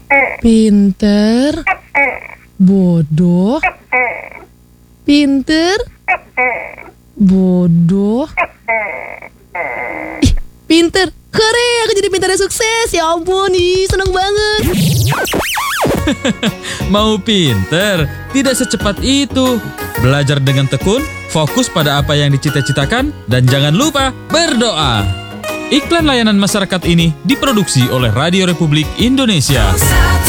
Pinter, bodoh, pinter, bodoh. Ih, pinter. Hore, aku jadi pintar dan sukses. Ya ampun, seneng banget. Mau pinter? Tidak secepat itu. Belajar dengan tekun, fokus pada apa yang dicita-citakan, dan jangan lupa berdoa. Iklan layanan masyarakat ini diproduksi oleh Radio Republik Indonesia.